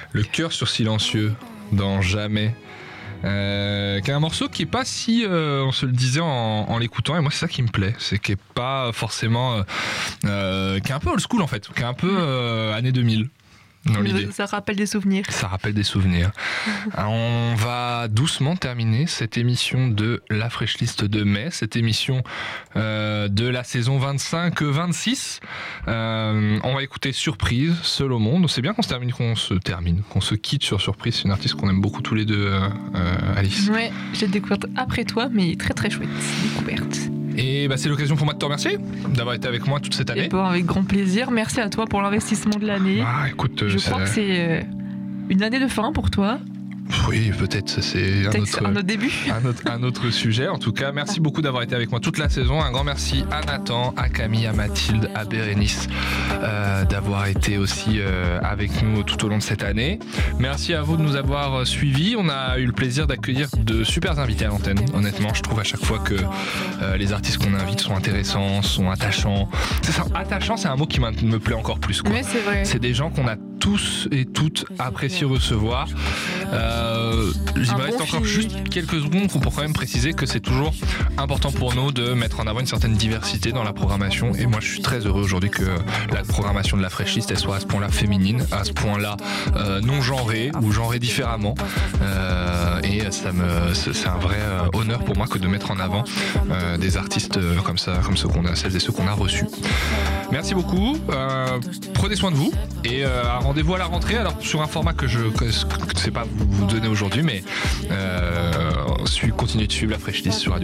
Le cœur sur silencieux dans Jamais. Qui est un morceau qui est pas si on se le disait en l'écoutant, et moi c'est ça qui me plaît, c'est qui est pas forcément qui est un peu old school en fait, qui est un peu années 2000 dans l'idée. Ça rappelle des souvenirs. Ça rappelle des souvenirs. On va doucement terminer cette émission de la Fresh List de mai, cette émission de la saison 25-26. On va écouter Surprise, Seul au monde. C'est bien qu'on se quitte sur Surprise. C'est une artiste qu'on aime beaucoup tous les deux, Alice. Ouais, j'ai découvert après toi, mais très très chouette découverte. Et c'est l'occasion pour moi de te remercier d'avoir été avec moi toute cette année. Avec grand plaisir. Merci à toi pour l'investissement de l'année. Écoute, je crois que c'est une année de fin pour toi. Oui, peut-être c'est un autre début. un autre sujet. En tout cas, merci beaucoup d'avoir été avec moi toute la saison. Un grand merci à Nathan, à Camille, à Mathilde, à Bérénice d'avoir été aussi avec nous tout au long de cette année. Merci à vous de nous avoir suivis. On a eu le plaisir d'accueillir de super invités à l'antenne. Honnêtement, je trouve à chaque fois que les artistes qu'on invite sont intéressants, sont attachants. C'est ça, attachant, c'est un mot qui me plaît encore plus, quoi. Mais c'est vrai. C'est des gens qu'on a tous et toutes apprécié recevoir. Il me reste encore juste quelques secondes pour quand même préciser que c'est toujours important pour nous de mettre en avant une certaine diversité dans la programmation, et moi je suis très heureux aujourd'hui que la programmation de la Fresh List elle soit à ce point-là féminine, à ce point-là non genrée ou genrée différemment, et c'est un vrai honneur pour moi que de mettre en avant des artistes comme celles et ceux qu'on a reçus. Merci beaucoup, prenez soin de vous, et rendez-vous à la rentrée, alors sur un format que je ne sais pas vous donner aujourd'hui, mais continuez de suivre la Fresh List sur Radio